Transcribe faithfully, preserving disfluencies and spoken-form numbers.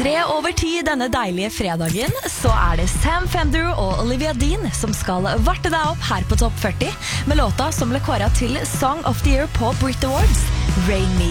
Tre over ti denne deilige fredagen, så er det Sam Fender og Olivia Dean som skal varte deg opp her på Topp førti, med låta som ble kåret til Song of the Year på Brit Awards, Rain Me